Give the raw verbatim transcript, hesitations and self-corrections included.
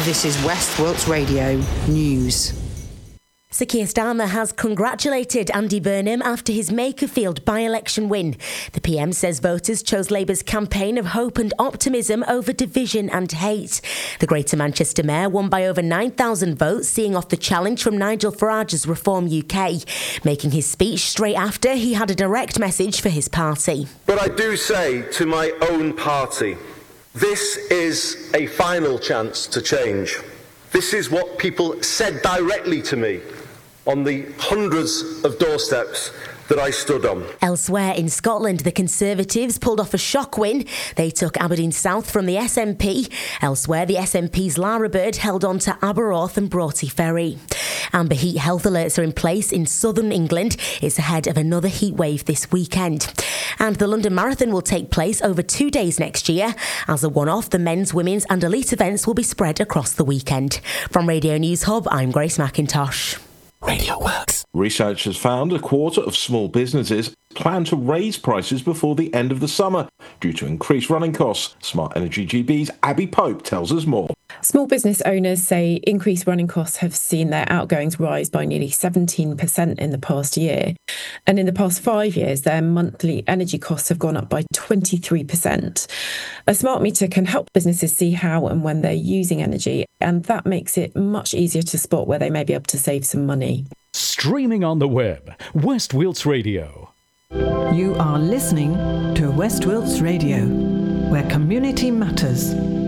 This is West Wilts Radio News. Sir Keir Starmer has congratulated Andy Burnham after his Makerfield by-election win. The P M says voters chose Labour's campaign of hope and optimism over division and hate. The Greater Manchester Mayor won by over nine thousand votes, seeing off the challenge from Nigel Farage's Reform U K. Making his speech straight after, he had a direct message for his party. But I do say to my own party, this is a final chance to change. This is what people said directly to me on the hundreds of doorsteps that I stood on. Elsewhere in Scotland, the Conservatives pulled off a shock win. They took Aberdeen South from the S N P. Elsewhere, the S N P's Lara Bird held on to Aberorth and Broughty Ferry. Amber heat health alerts are in place in southern England. It's ahead of another heat wave this weekend. And the London Marathon will take place over two days next year. As a one-off, the men's, women's and elite events will be spread across the weekend. From Radio News Hub, I'm Grace McIntosh. Radio Works. Research has found a quarter of small businesses plan to raise prices before the end of the summer due to increased running costs. Smart Energy G B's Abby Pope tells us more. Small business owners say increased running costs have seen their outgoings rise by nearly seventeen percent in the past year. And in the past five years, their monthly energy costs have gone up by twenty-three percent. A smart meter can help businesses see how and when they're using energy, and that makes it much easier to spot where they may be able to save some money. Streaming on the web, West Wilts Radio. You are listening to West Wilts Radio, where community matters.